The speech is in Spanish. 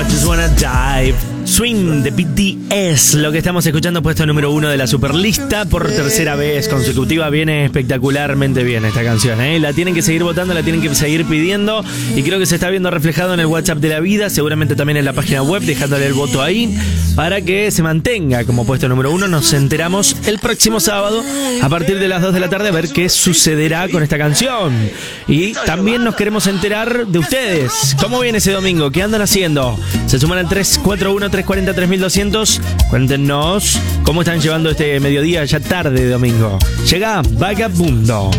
I Just Wanna Dive. Swing de BTS, lo que estamos escuchando, puesto número 1 de la superlista por tercera vez consecutiva. Viene espectacularmente bien esta canción, ¿eh? La tienen que seguir votando, la tienen que seguir pidiendo, y creo que se está viendo reflejado en el WhatsApp de la vida, seguramente también en la página web, dejándole el voto ahí para que se mantenga como puesto número 1. Nos enteramos el próximo sábado a partir de las 2 de la tarde a ver qué sucederá con esta canción. Y también nos queremos enterar de ustedes. ¿Cómo viene ese domingo? ¿Qué andan haciendo? Se suman al 341-340-3200. Cuéntenos cómo están llevando este mediodía, ya tarde de domingo. Llega Vagabundo.